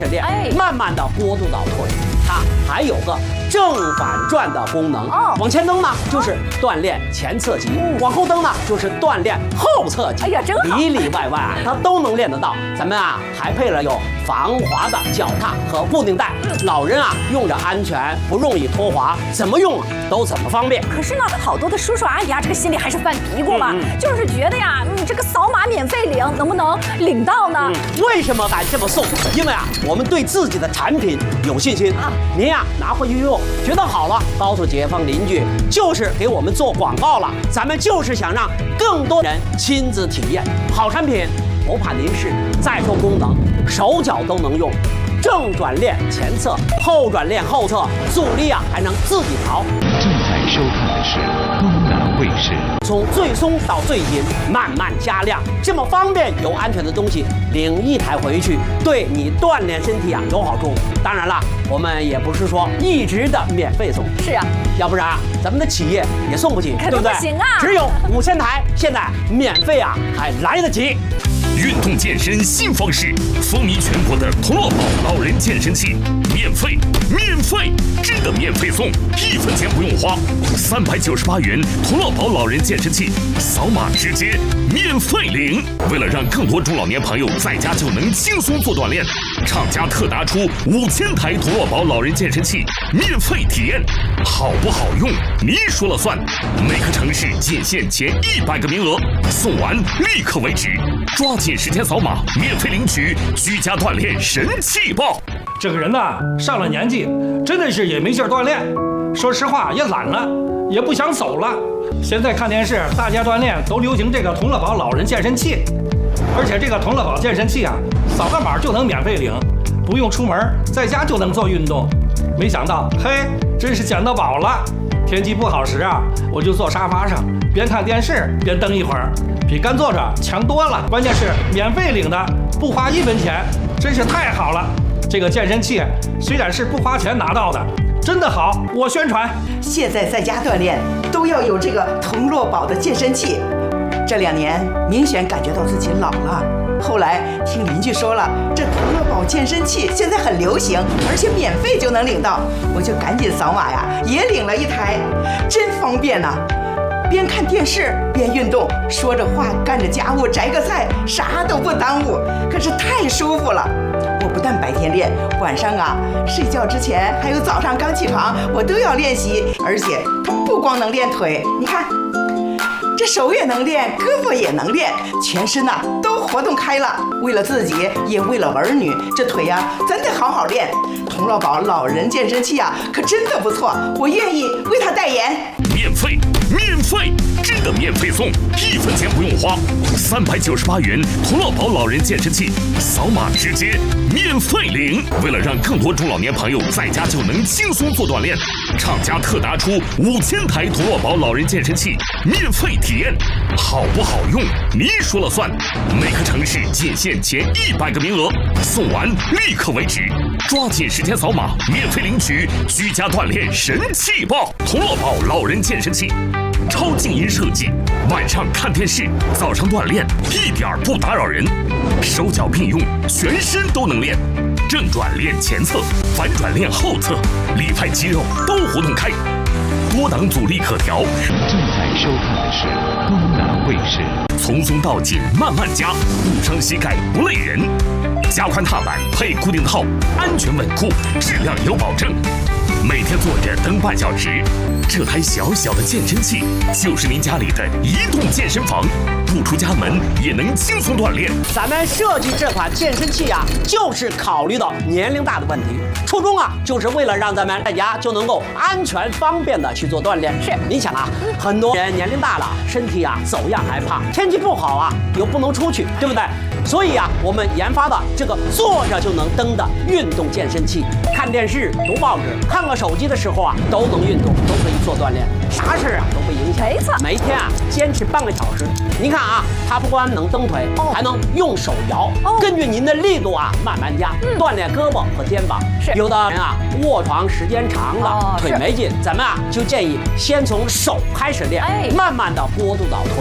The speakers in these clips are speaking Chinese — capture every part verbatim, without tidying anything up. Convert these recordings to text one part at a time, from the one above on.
练，慢慢的过渡到腿。它还有个正反转的功能。哦，往前蹬呢就是锻炼前侧肌，往后蹬呢就是锻炼后侧肌。哎呀，真好！里里外外啊，它都能练得到。咱们啊还配了有防滑的脚踏和固定带，老人啊用着安全，不容易脱滑，怎么用都怎么方便。可是呢，好多的叔叔阿姨啊，这个心里还是犯嘀咕嘛，嗯、就是觉得呀，嗯，这个扫码免费领，能不能领到呢？嗯、为什么敢这么送？因为啊，我们对自己的产品有信心啊。您呀拿回去用，觉得好了，告诉街坊邻居，就是给我们做广告了。咱们就是想让更多人亲自体验好产品，不怕您是再说功能，手脚都能用。正转练前侧，后转练后侧，阻力啊还能自己调。 正在收看的是东南卫视。 从最松到最紧，慢慢加量，这么方便又安全的东西，领一台回去，对你锻炼身体啊有好处。当然了，我们也不是说一直的免费送。是啊，要不然啊，咱们的企业也送不起，对不对？不行啊，只有五千台，现在免费啊还来得及。 运动健身新方式，风靡全国的同乐宝老人健身器，免费，免费，真的免费送，一分钱不用花，三百九十八元同乐宝老人健身器，扫码直接免费领。为了让更多中老年朋友在家就能轻松做锻炼，厂家特拿出五千台同乐宝老人健身器免费体验，好不好用您说了算。每个城市仅限前一百个名额，送完立刻为止，抓紧时间扫码，免费领取居家锻炼神器包。 这个人呐，上了年纪，真的是也没劲儿锻炼，说实话也懒了，也不想走了。现在看电视，大家锻炼都流行这个同乐宝老人健身器，而且这个同乐宝健身器啊，扫个码就能免费领，不用出门，在家就能做运动。没想到，嘿，真是捡到宝了。天气不好时啊，我就坐沙发上，边看电视边蹬一会儿，比干坐着强多了。关键是免费领的，不花一分钱，真是太好了。这个健身器虽然是不花钱拿到的，真的好，我宣传。 现在在家锻炼都要有这个同乐宝的健身器。这两年明显感觉到自己老了。后来听邻居说了，这同乐宝健身器现在很流行，而且免费就能领到，我就赶紧扫码呀，也领了一台，真方便呐、啊！边看电视边运动，说着话干着家务，摘个菜，啥都不耽误，可是太舒服了。我不但白天练，晚上啊睡觉之前还有早上刚起床，我都要练习，而且它不光能练腿，你看。这手也能练，胳膊也能练，全身呐、啊、都活动开了。为了自己，也为了儿女，这腿呀、啊、真得好好练。同乐宝老人健身器啊，可真的不错，我愿意为他代言。 免费，免费，真的免费送，一分钱不用花，三百九十八元同乐宝老人健身器，扫码直接免费领。为了让更多中老年朋友在家就能轻松做锻炼，厂家特拿出五千台同乐宝老人健身器免费体验，好不好用您说了算。每个城市仅限前一百个名额，送完立刻为止，抓紧时间扫码，免费领取居家锻炼神器包。同乐宝老人健身器，超静音设计，晚上看电视，早上锻炼，一点不打扰人，手脚并用，全身都能练。正转练前侧，反转练后侧，里外肌肉都活动开，多档阻力可调。 正在收看的是东南卫视。 从松到紧慢慢加，不伤膝盖不累人。加宽踏板配固定套，安全稳固，质量有保证。每天坐着蹬半小时，这台小小的健身器就是您家里的移动健身房，不出家门也能轻松锻炼。 咱们设计这款健身器啊，就是考虑到年龄大的问题，初衷啊，就是为了让咱们在家就能够安全方便的去做锻炼。是，你想啊，很多人年龄大了，身体啊走样害怕，天气不好啊又不能出去，对不对？所以啊，我们研发的这个坐着就能蹬的运动健身器，看电视、读报纸、看个手机的时候啊，都能运动，都可以做锻炼，啥事啊都不影响。没错，每天啊坚持半个小时。您看啊，它不光能蹬腿，哦、还能用手摇，哦、根据您的力度啊慢慢加，嗯、锻炼胳膊和肩膀。是，有的人啊卧床时间长了，哦、腿没劲，咱们啊就建议先从手开始练，哎、慢慢的过渡到腿。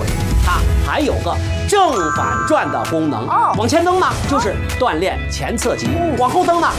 它还有个正反转的功能。哦，往前蹬呢就是锻炼前侧肌，往后蹬呢